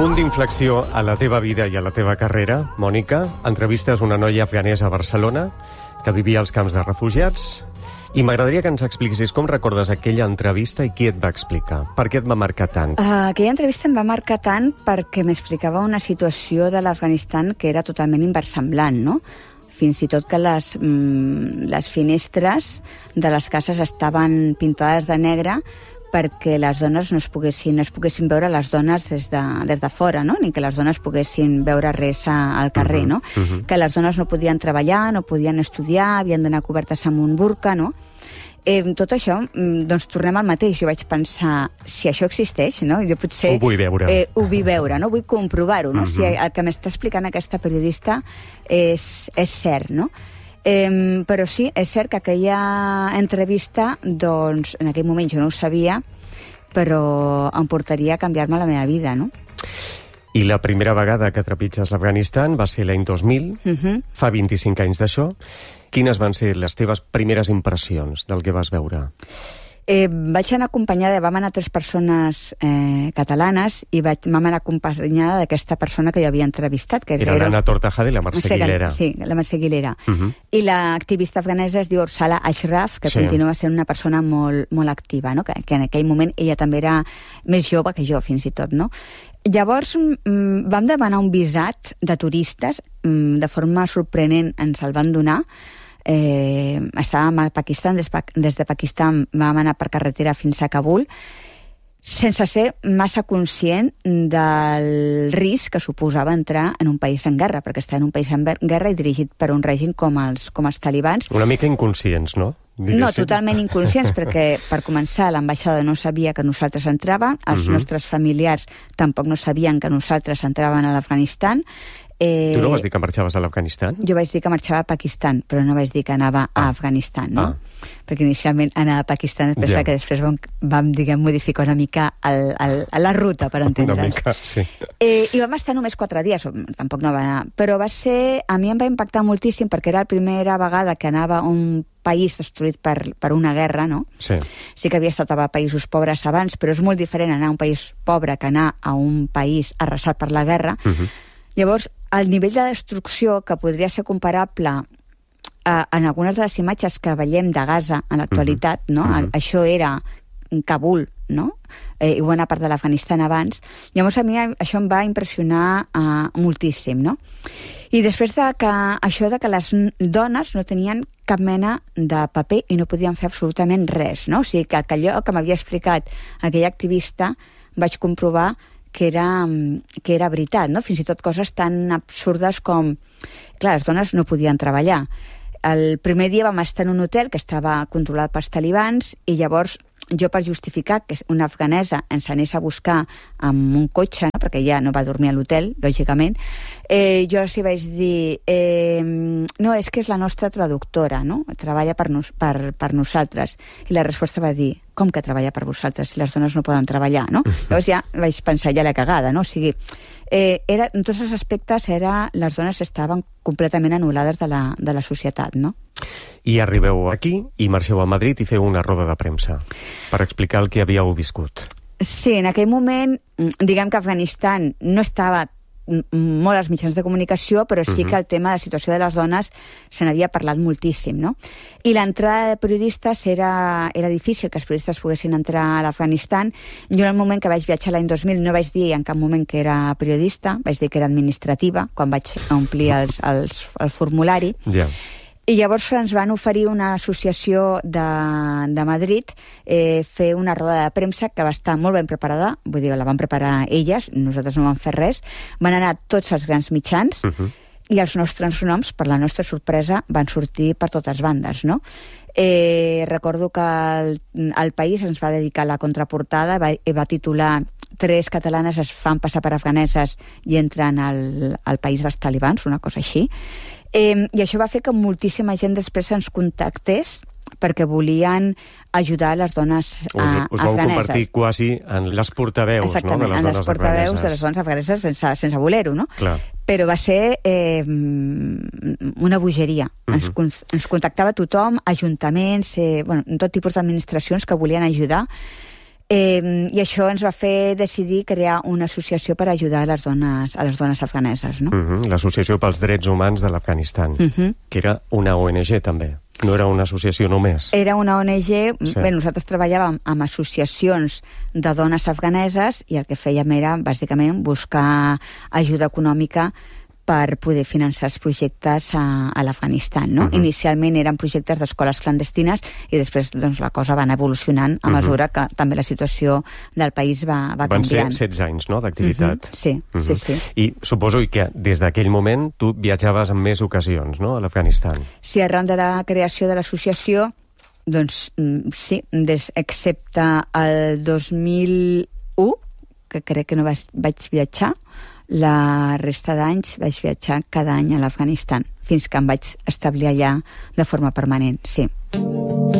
Punt d'inflexió a la teva vida i a la teva carrera, Mònica. Entrevistes una noia afganesa a Barcelona que vivia als camps de refugiats. I m'agradaria que ens expliquessis com recordes aquella entrevista i qui et va explicar. Per què et va marcar tant? Aquella entrevista em va marcar tant perquè m'explicava una situació de l'Afganistan que era totalment inversemblant, no? Fins i tot que les finestres de les cases estaven pintades de negre perquè les dones no es poguessin veure les dones des de fora, no? Ni que les dones poguessin veure res al carrer, no? Que les dones no podien treballar, no podien estudiar, havien d'anar cobertes amb un burca, no? Tot això, doncs tornem al mateix. Jo vaig pensar, si això existeix, no? Jo potser... Ho vull veure. Ho vull veure, no? Vull comprovar-ho, no? Si el que m'està explicant aquesta periodista és cert, no? Però sí, és cert que aquella entrevista, doncs, en aquell moment jo no ho sabia, però em portaria a canviar-me la meva vida, no? I la primera vegada que trepitges l'Afganistan va ser l'any 2000, fa 25 anys d'això. Quines van ser les teves primeres impressions del que vas veure? Vaig anar acompanyada, vam anar 3 persones catalanes i vam anar acompanyada d'aquesta persona que jo havia entrevistat. Que era l'Anna Tortajada i la Mercè Guilera. Sí, la Mercè Guilera. I l'activista afganesa es diu Orsala Ashraf, que continua sent una persona molt, molt activa, no? Que en aquell moment ella també era més jove que jo, fins i tot, no? Llavors vam demanar un visat de turistes, de forma sorprenent ens el van donar. Estàvem a Pakistan, des de Pakistan vam anar per carretera fins a Kabul, sense ser massa conscient del risc que suposava entrar en un país en guerra, perquè està en un país en guerra i dirigit per un règim com els talibans. Una mica inconscients, no? No, totalment inconscients, perquè per començar l'ambaixada no sabia que nosaltres entràvem, els nostres familiars tampoc no sabien que nosaltres entràvem a l'Afganistan. Tu no vas dir que marxaves a l'Afganistan? Jo vaig dir que marxava a Pakistan, però no vaig dir que anava a Afganistan, no? Perquè inicialment anava a Pakistan, que després vam diguem, modificar una mica la ruta, per entendre's. Una mica, sí. I vam estar només 4 dies, tampoc no va anar, però va ser, a mi em va impactar moltíssim, perquè era la primera vegada que anava a un país destruït per una guerra, no? Sí que havia estat a països pobres abans, però és molt diferent anar a un país pobre que anar a un país arrasat per la guerra. Llavors, el nivell de destrucció, que podria ser comparable en algunes de les imatges que veiem de Gaza en l'actualitat, no? Això era Kabul, no? I bona part de l'Afganistan abans. Llavors, a mi això em va impressionar moltíssim, no? I després de que les dones no tenien cap mena de paper i no podien fer absolutament res, no? O sigui, que allò que m'havia explicat aquell activista vaig comprovar que era veritat, no? Fins i tot coses tan absurdes com... Clar, les dones no podien treballar. El primer dia vam estar en un hotel que estava controlat pels talibans i llavors jo, per justificar que una afganesa ens anés a buscar amb un cotxe, no? Perquè ja no va dormir a l'hotel, lògicament, jo els vaig dir no, és que és la nostra traductora, no? Treballa per nosaltres. I la resposta va dir, com que treballa per vosaltres si les dones no poden treballar, no? Llavors ja vaig pensar, ja la cagada, no? O sigui, en tots els aspectes les dones estaven completament anul·lades de la societat, no? I arribeu aquí i marxeu a Madrid i feu una roda de premsa per explicar el que havíeu viscut. Sí, en aquell moment, diguem que Afganistan no estava molt als mitjans de comunicació, però sí que el tema de la situació de les dones se n'havia parlat moltíssim, no? I l'entrada de periodistes era difícil que els periodistes poguessin entrar a l'Afganistan. Jo, en el moment que vaig viatjar l'any 2000, no vaig dir en cap moment que era periodista, vaig dir que era administrativa, quan vaig omplir el formulari. I llavors ens van oferir una associació de Madrid fer una roda de premsa que va estar molt ben preparada, vull dir, la van preparar elles, nosaltres no vam fer res, van anar tots els grans mitjans i els nostres noms, per la nostra sorpresa, van sortir per totes bandes, no? Recordo que el País ens va dedicar la contraportada i va titular 3 catalanes es fan passar per afganeses i entren al país dels talibans, una cosa així. I això va fer que moltíssima gent després ens contactés perquè volien ajudar les dones afganeses. Us vau convertir quasi en les portaveus, exactament, no? De les dones afganeses. En les portaveus de les dones afganeses sense voler-ho, no? Clar. Però va ser una bogeria. Ens contactava tothom, ajuntaments, tot tipus d'administracions que volien ajudar. I això ens va fer decidir crear una associació per ajudar a les dones afganeses, no? L'Associació pels Drets Humans de l'Afganistan, que era una ONG també. No era una associació només. Era una ONG. Sí. Bé, nosaltres treballàvem amb associacions de dones afganeses i el que fèiem era, bàsicament, buscar ajuda econòmica per poder finançar els projectes a l'Afganistan, no? Inicialment eren projectes d'escoles clandestines i després doncs, la cosa va anar evolucionant a mesura que també la situació del país va canviant. Van ser 16 anys, no?, d'activitat. Sí. I suposo que des d'aquell moment tu viatjaves en més ocasions, no?, a l'Afganistan. Sí, arran de la creació de l'associació, doncs sí, excepte el 2001, que crec que no vaig viatjar, la resta d'anys vaig viatjar cada any a l'Afganistan, fins que em vaig establir allà de forma permanent, sí.